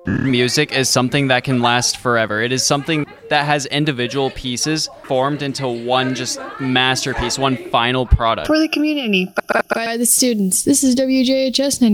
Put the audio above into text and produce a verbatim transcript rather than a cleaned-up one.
Music is something that can last forever. It is something that has individual pieces formed into one just masterpiece, one final product. For the community. By the students. This is W J H S ninety.